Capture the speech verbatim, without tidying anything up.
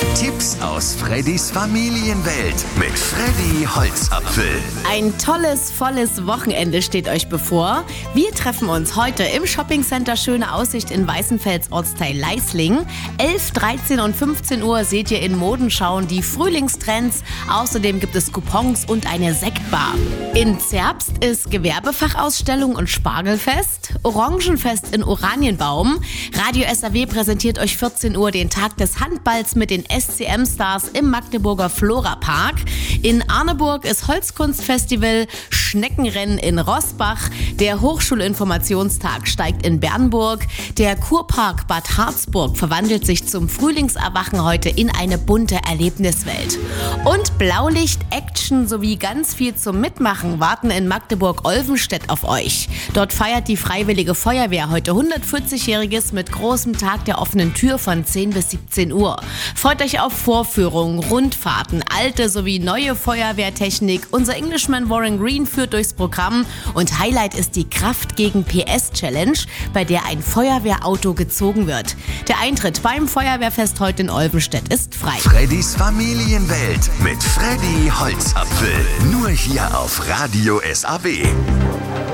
Tipps aus Freddys Familienwelt mit Freddy Holzapfel. Ein tolles, volles Wochenende steht euch bevor. Wir treffen uns heute im Shoppingcenter Schöne Aussicht in Weißenfels Ortsteil Leisling. elf, dreizehn und fünfzehn Uhr seht ihr in Modenschauen die Frühlingstrends. Außerdem gibt es Coupons und eine Sektbar. In Zerbst ist Gewerbefachausstellung und Spargelfest. Orangenfest in Oranienbaum. Radio S R W präsentiert euch vierzehn Uhr den Tag des Handballs mit den S C M-Stars im Magdeburger Florapark. In Arneburg ist Holzkunstfestival, Schneckenrennen in Roßbach. Der Hochschulinformationstag steigt in Bernburg. Der Kurpark Bad Harzburg verwandelt sich zum Frühlingserwachen heute in eine bunte Erlebniswelt. Und Blaulicht, Action sowie ganz viel zum Mitmachen warten in Magdeburg-Olvenstedt auf euch. Dort feiert die Freiwillige Feuerwehr heute hundertvierzigjähriges mit großem Tag der offenen Tür von zehn bis siebzehn Uhr. Freut euch auf Vorführungen, Rundfahrten, alte sowie neue Feuerwehrtechnik. Unser Englishman Warren Green führt durchs Programm und Highlight ist die Kraft gegen P S Challenge, bei der ein Feuerwehrauto gezogen wird. Der Eintritt beim Feuerwehrfest heute in Olvenstedt ist frei. Freddys Familienwelt mit Freddy Holzapfel. Nur hier auf Radio S R W.